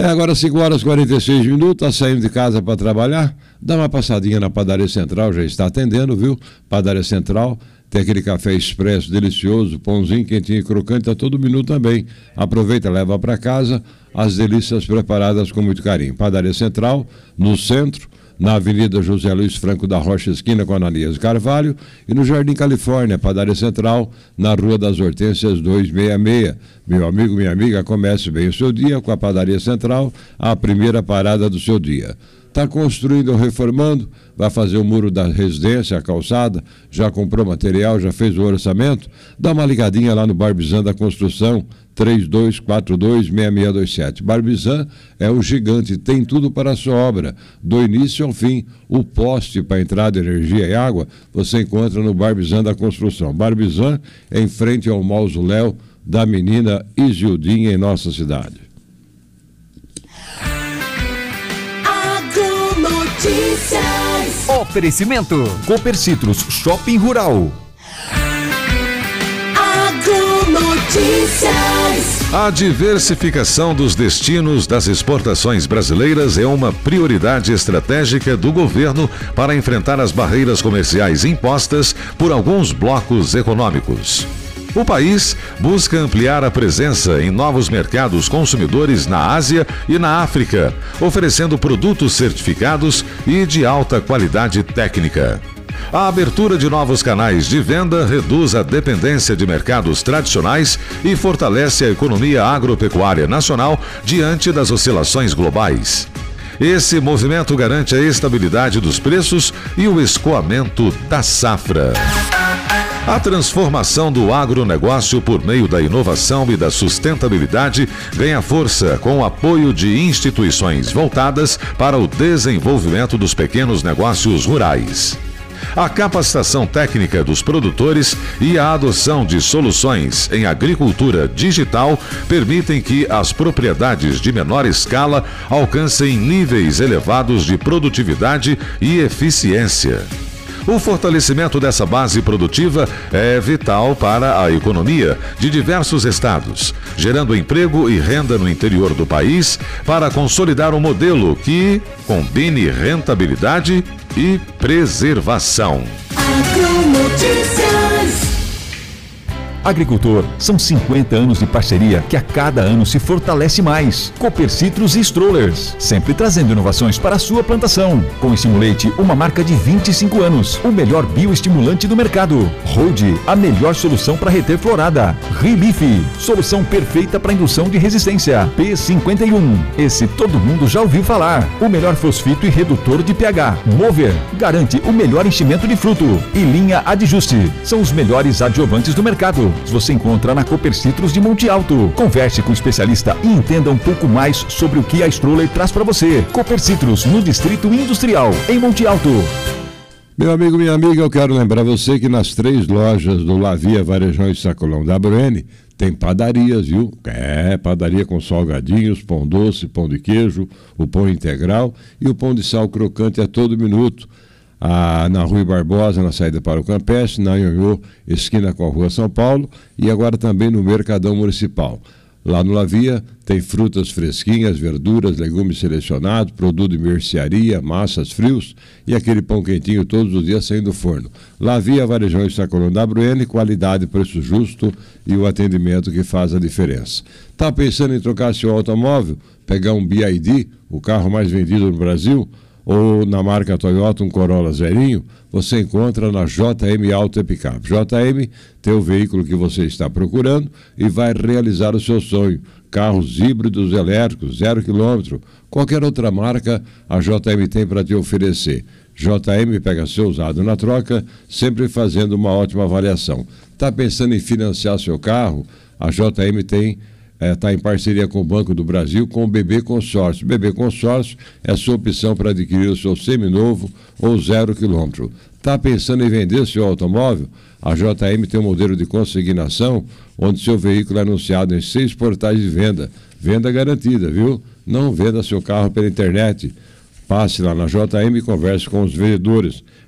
Agora 5 horas e 46 minutos, tá saindo de casa para trabalhar, dá uma passadinha na Padaria Central, já está atendendo, viu? Padaria Central, tem aquele café expresso delicioso, pãozinho quentinho e crocante a todo minuto também. Aproveita, leva para casa as delícias preparadas com muito carinho. Padaria Central, no centro, na Avenida José Luiz Franco da Rocha, esquina com Ananias Carvalho, e no Jardim Califórnia, Padaria Central, na Rua das Hortênsias 266. Meu amigo, minha amiga, comece bem o seu dia com a Padaria Central, a primeira parada do seu dia. Está construindo ou reformando, vai fazer o muro da residência, a calçada, já comprou material, já fez o orçamento? Dá uma ligadinha lá no Barbizan da Construção, 3242-6627. Barbizan é o gigante, tem tudo para a sua obra, do início ao fim. O poste para entrada de energia e água, você encontra no Barbizan da Construção. Barbizan é em frente ao mausoléu da menina Isildinha em nossa cidade. Notícias. Oferecimento Cooper Citrus Shopping Rural. Notícias. A diversificação dos destinos das exportações brasileiras é uma prioridade estratégica do governo para enfrentar as barreiras comerciais impostas por alguns blocos econômicos. O país busca ampliar a presença em novos mercados consumidores na Ásia e na África, oferecendo produtos certificados e de alta qualidade técnica. A abertura de novos canais de venda reduz a dependência de mercados tradicionais e fortalece a economia agropecuária nacional diante das oscilações globais. Esse movimento garante a estabilidade dos preços e o escoamento da safra. A transformação do agronegócio por meio da inovação e da sustentabilidade ganha força com o apoio de instituições voltadas para o desenvolvimento dos pequenos negócios rurais. A capacitação técnica dos produtores e a adoção de soluções em agricultura digital permitem que as propriedades de menor escala alcancem níveis elevados de produtividade e eficiência. O fortalecimento dessa base produtiva é vital para a economia de diversos estados, gerando emprego e renda no interior do país para consolidar um modelo que combine rentabilidade e preservação. Agricultor, são 50 anos de parceria que a cada ano se fortalece mais. Cooper Citrus e Strollers, sempre trazendo inovações para a sua plantação. Com Estimulate, uma marca de 25 anos, o melhor bioestimulante do mercado. Rode, a melhor solução para reter florada. Relief, solução perfeita para indução de resistência. P51, esse todo mundo já ouviu falar. O melhor fosfito e redutor de pH. Mover, garante o melhor enchimento de fruto. E linha Adjuste, são os melhores adjuvantes do mercado. Você encontra na Cooper Citrus de Monte Alto. Converse com o especialista e entenda um pouco mais sobre o que a Stroller traz para você. Cooper Citrus, no Distrito Industrial, em Monte Alto. Meu amigo, minha amiga, eu quero lembrar você que nas 3 lojas do Lavia Varejão e Sacolão da Bruene tem padarias, viu? Padaria com salgadinhos, pão doce, pão de queijo, o pão integral e o pão de sal crocante a todo minuto. Na Rui Barbosa, na saída para o Campestre, na Ionhô, esquina com a Rua São Paulo, e agora também no Mercadão Municipal. Lá no Lavia tem frutas fresquinhas, verduras, legumes selecionados, produto de mercearia, massas frios e aquele pão quentinho todos os dias saindo do forno. Lavia, Varejão e Sacolão da Bruene, qualidade, preço justo e o atendimento que faz a diferença. Tá pensando em trocar seu automóvel? Pegar um BYD, o carro mais vendido no Brasil? Ou na marca Toyota, um Corolla zerinho, você encontra na JM Auto e Picape. JM tem o veículo que você está procurando e vai realizar o seu sonho. Carros híbridos elétricos, 0 km. Qualquer outra marca a JM tem para te oferecer. JM pega seu usado na troca, sempre fazendo uma ótima avaliação. Está pensando em financiar seu carro? A JM está em parceria com o Banco do Brasil, com o BB Consórcio. BB Consórcio é a sua opção para adquirir o seu seminovo ou 0 km. Está pensando em vender seu automóvel? A JM tem um modelo de consignação, onde seu veículo é anunciado em 6 portais de venda. Venda garantida, viu? Não venda seu carro pela internet. Passe lá na JM e converse com os vendedores.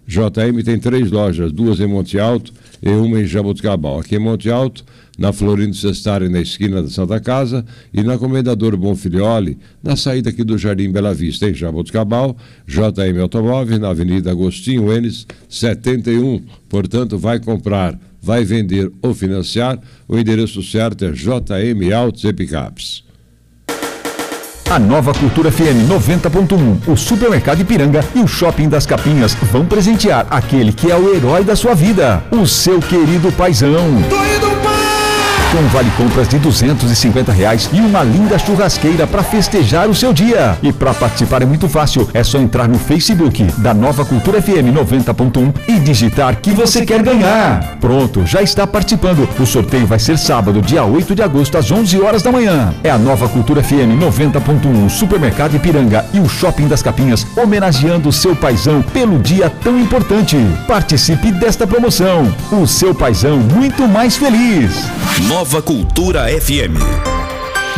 JM tem 3 lojas, 2 em Monte Alto e uma em Jaboticabal. Aqui em Monte Alto, na Florindo Sestari, na esquina da Santa Casa, e na Comendador Bonfilioli, na saída aqui do Jardim Bela Vista, em Jaboticabal. JM Automóveis, na Avenida Agostinho Enes, 71. Portanto, vai comprar, vai vender ou financiar, o endereço certo é JM Autos e Picapes. A Nova Cultura FM 90.1, o Supermercado Ipiranga e o Shopping das Capinhas vão presentear aquele que é o herói da sua vida, o seu querido paizão. Com vale compras de R$250 e uma linda churrasqueira para festejar o seu dia. E para participar é muito fácil, é só entrar no Facebook da Nova Cultura FM 90.1 e digitar que você quer ganhar. Pronto, já está participando. O sorteio vai ser sábado, dia 8 de agosto, às 11 horas da manhã. É a Nova Cultura FM 90.1, Supermercado Ipiranga e o Shopping das Capinhas homenageando o seu paizão pelo dia tão importante. Participe desta promoção. O seu paizão muito mais feliz. Nova Cultura FM.